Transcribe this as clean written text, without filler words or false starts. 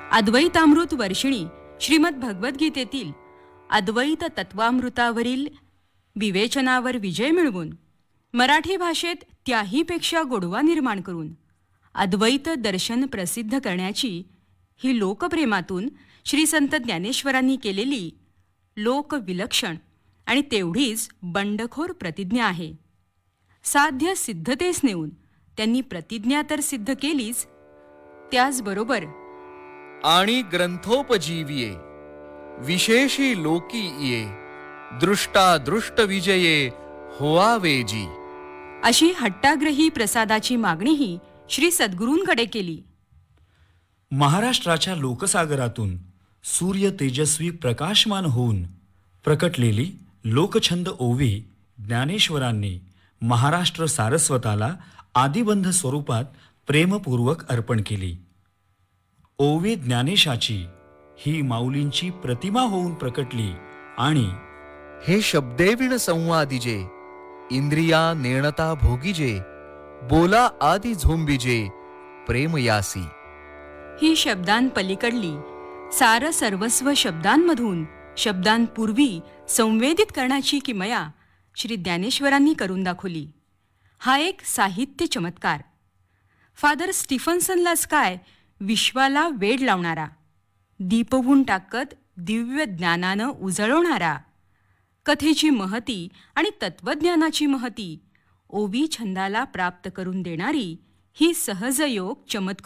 अद्वैतामृत वर्षिणी श्रीमद भगवद्गीतेतील अद्वैत तत्वामृतावरील विवेचनावर विजय मिळवून मराठी भाषेत त्याहीपेक्षा गोडवा निर्माण करून अद्वैत दर्शन प्रसिद्ध करण्याची ही लोकप्रेमातून श्री संत ज्ञानेश्वरांनी केलेली लोकविलक्षण आणि तेवढीच बंडखोर प्रतिज्ञा आहे. साध्य सिद्धतेस नेऊन त्यांनी प्रतिज्ञा तर सिद्ध केलीच, त्याचबरोबर आणि ग्रंथोपजीविये विशेषी लोकी ये दृष्टा दृष्ट विजये होआवेजी अशी हट्टाग्रही प्रसादाची मागणीही श्री सद्गुरूंकडे केली. महाराष्ट्राच्या लोकसागरातून सूर्य तेजस्वी प्रकाशमान होऊन प्रकटलेली लोकछंद ओवी ज्ञानेश्वरांनी महाराष्ट्र सारस्वताला आदिबंध स्वरूपात प्रेमपूर्वक अर्पण केली. ओवी ज्ञानेशाची ही माऊलींची प्रतिमा होऊन प्रकटली आणि हे शब्देविण संवादिजे इंद्रिया नेणता भोगीजे बोला आदि झोंबिजे प्रेमयासी ही शब्दांपलीकडली सार सर्वस्व शब्दांमधून शब्दांपूर्वी संवेदित करण्याची किमया श्री ज्ञानेश्वरांनी करून दाखवली. हा एक साहित्य चमत्कार. फादर स्टीफन्सनलाच काय विश्वाला वेड लावणारा, दीपवून टाकत दिव्य ज्ञानानं उजळवणारा, कथेची महती आणि तत्वज्ञानाची महती ओवी छंदाला प्राप्त करून देणारी ही सहजयोग चमत्कृत